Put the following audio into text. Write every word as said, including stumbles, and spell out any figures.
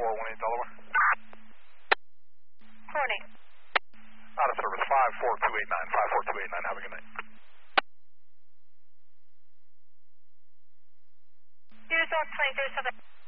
four one eight Delaware. Courtney. Out of service, five four two eight nine, five four two eight nine, have a good night. Use our twenty-three seven.